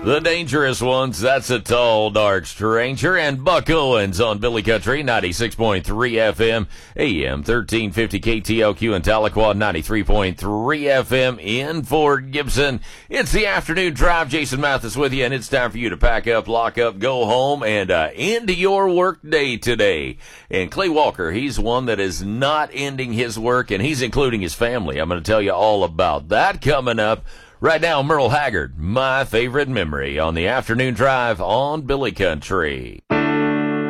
The dangerous ones, that's a tall, dark stranger, and Buck Owens on Billy Country, 96.3 FM, AM 1350 KTLQ in Tahlequah, 93.3 FM in Fort Gibson. It's the afternoon drive. Jason Mathis with you, and it's time for you to pack up, lock up, go home, and end your work day today. And Clay Walker, he's one that is not ending his work, and he's including his family. I'm going to tell you all about that coming up. Right now, Merle Haggard, My Favorite Memory, on the afternoon drive on Billy Country.